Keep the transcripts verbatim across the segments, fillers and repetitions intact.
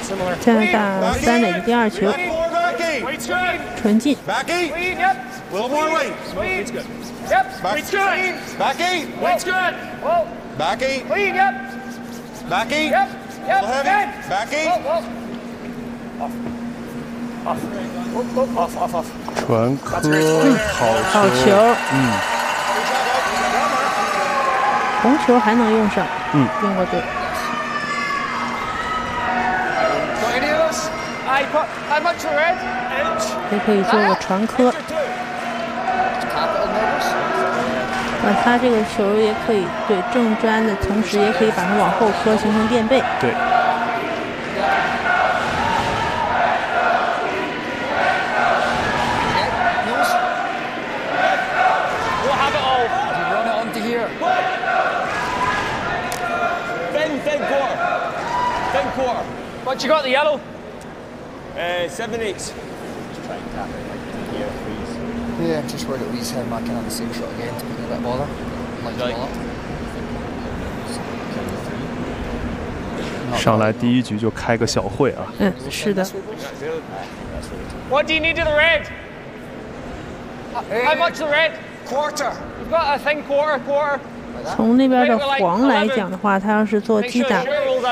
加拿大三垒的第二球，传进。 Little more weight. Yep. Back, Weight's good. Back eight. Weight's good. Whoa. Back eight. Clean. Yep. Back eight. Yep. Yep. Little heavy. Good. Back eight. Whoa, whoa. Off. Off. Whoa, off. Off. Off. 传科好好球， 嗯， 红球还能用上， 嗯， 用过对。 Got any of us? I put. How much for red? Inch. 也可以做个传科。 Capital nervous. 那他这个球也可以对正专的同时，也可以把它往后磕，形成垫背。 对。 What you got, the yellow? Uh, seven eights. Just try and tap it like here, please. Yeah, I'm just worried that Lee's head back in on the same shot again to put in a bit of bother. Like the ball up. 上来第一局就开个小会啊！ 嗯，是的。 What do you need of the red? How much the red? Quarter. We've got a thin quarter, quarter. 从那边的黄来讲的话，他要是做击打，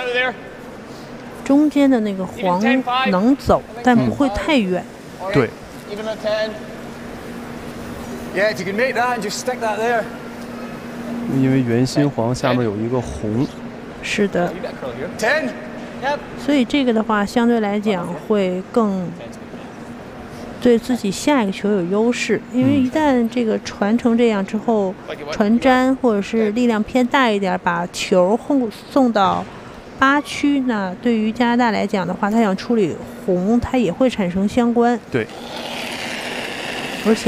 中间的那个黄能走，但不会太远。 对。 Even a ten. Yeah, if you can make that and just stick that there. 因为圆心黄下面有一个红。 是的。 Ten. Yep. 所以这个的话，相对来讲会更对自己下一个球有优势，因为一旦这个传成这样之后，传粘或者是力量偏大一点，把球后送到八区，那对于加拿大来讲的话，他想处理红，它也会产生相关。 对。